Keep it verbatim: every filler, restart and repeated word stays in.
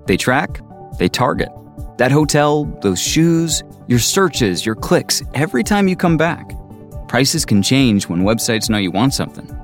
They track, they target. That hotel, those shoes, your searches, your clicks, every time you come back. Prices can change when websites know you want something.